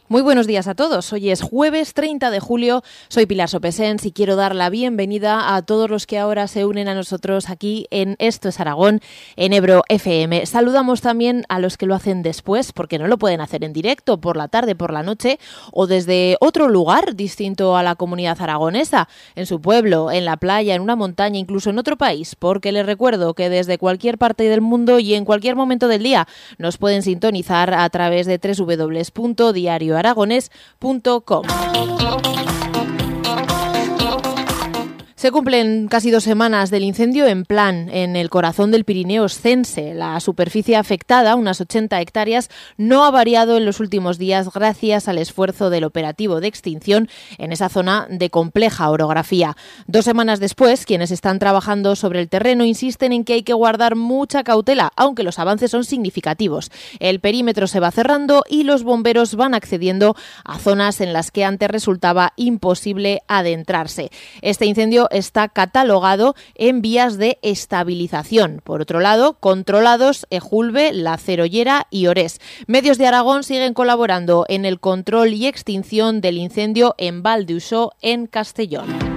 Muy buenos días a todos. Hoy es jueves 30 de julio. Soy Pilar Sopesens y quiero dar la bienvenida a todos los que ahora se unen a nosotros aquí en Esto es Aragón, en Ebro FM. Saludamos también a los que lo hacen después, porque no lo pueden hacer en directo, por la tarde, por la noche o desde otro lugar distinto a la comunidad aragonesa, en su pueblo, en la playa, en una montaña, incluso en otro país, porque les recuerdo que desde cualquier parte del mundo y en cualquier momento del día nos pueden sintonizar a través de www.diarioaragones.com. Se cumplen casi 2 semanas del incendio en Plan, en el corazón del Pirineo Oscense. La superficie afectada, unas 80 hectáreas, no ha variado en los últimos días gracias al esfuerzo del operativo de extinción en esa zona de compleja orografía. 2 semanas después, quienes están trabajando sobre el terreno insisten en que hay que guardar mucha cautela, aunque los avances son significativos. El perímetro se va cerrando y los bomberos van accediendo a zonas en las que antes resultaba imposible adentrarse. Este incendio está catalogado en vías de estabilización. Por otro lado, controlados Ejulbe, La Cerollera y Orés. Medios de Aragón siguen colaborando en el control y extinción del incendio en Val d'Uixó, en Castellón.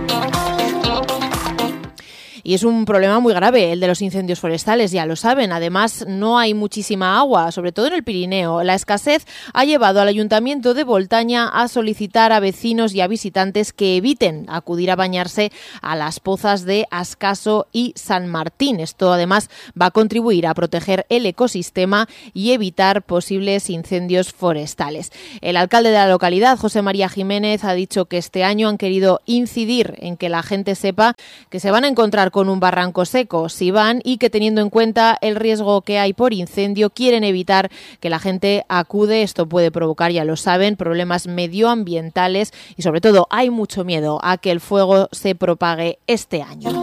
Y es un problema muy grave el de los incendios forestales, ya lo saben. Además, no hay muchísima agua, sobre todo en el Pirineo. La escasez ha llevado al Ayuntamiento de Boltaña a solicitar a vecinos y a visitantes que eviten acudir a bañarse a las pozas de Ascaso y San Martín. Esto, además, va a contribuir a proteger el ecosistema y evitar posibles incendios forestales. El alcalde de la localidad, José María Jiménez, ha dicho que este año han querido incidir en que la gente sepa que se van a encontrar con un barranco seco si van y que, teniendo en cuenta el riesgo que hay por incendio, quieren evitar que la gente acude. Esto puede provocar, ya lo saben, problemas medioambientales y, sobre todo, hay mucho miedo a que el fuego se propague este año.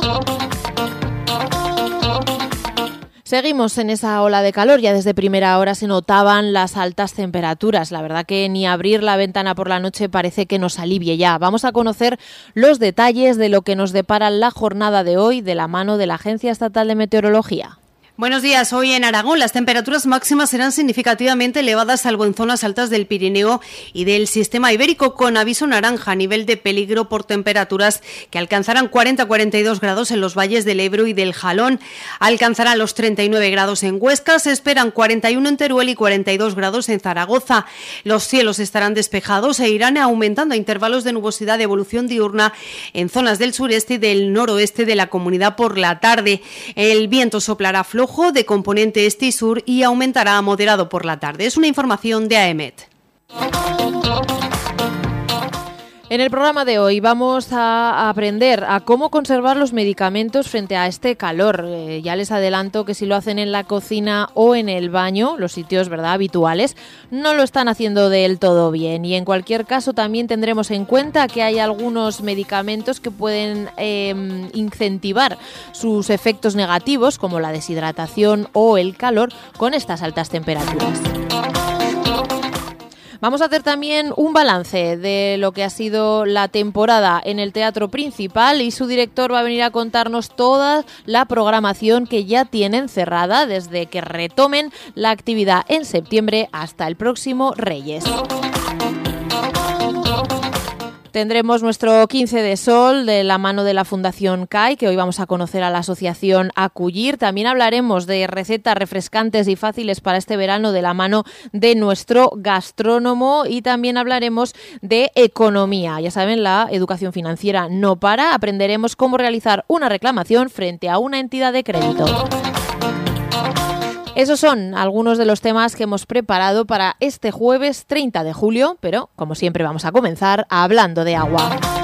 Seguimos en esa ola de calor. Ya desde primera hora se notaban las altas temperaturas. La verdad que ni abrir la ventana por la noche parece que nos alivie ya. Vamos a conocer los detalles de lo que nos depara la jornada de hoy de la mano de la Agencia Estatal de Meteorología. Buenos días. Hoy en Aragón las temperaturas máximas serán significativamente elevadas, salvo en zonas altas del Pirineo y del sistema ibérico, con aviso naranja a nivel de peligro por temperaturas que alcanzarán 40-42 grados en los valles del Ebro y del Jalón. Alcanzarán los 39 grados en Huesca, se esperan 41 en Teruel y 42 grados en Zaragoza. Los cielos estarán despejados e irán aumentando a intervalos de nubosidad de evolución diurna en zonas del sureste y del noroeste de la comunidad por la tarde. El viento soplará flojo de componente este y sur y aumentará a moderado por la tarde. Es una información de AEMET. En el programa de hoy vamos a aprender a cómo conservar los medicamentos frente a este calor. Ya les adelanto que si lo hacen en la cocina o en el baño, los sitios, ¿verdad?, habituales, no lo están haciendo del todo bien. Y en cualquier caso también tendremos en cuenta que hay algunos medicamentos que pueden incentivar sus efectos negativos, como la deshidratación o el calor, con estas altas temperaturas. Vamos a hacer también un balance de lo que ha sido la temporada en el Teatro Principal y su director va a venir a contarnos toda la programación que ya tienen cerrada desde que retomen la actividad en septiembre hasta el próximo Reyes. Tendremos nuestro 15 de sol de la mano de la Fundación CAI, que hoy vamos a conocer a la asociación Acullir. También hablaremos de recetas refrescantes y fáciles para este verano de la mano de nuestro gastrónomo y también hablaremos de economía. Ya saben, la educación financiera no para. Aprenderemos cómo realizar una reclamación frente a una entidad de crédito. Esos son algunos de los temas que hemos preparado para este jueves 30 de julio, pero como siempre vamos a comenzar hablando de agua.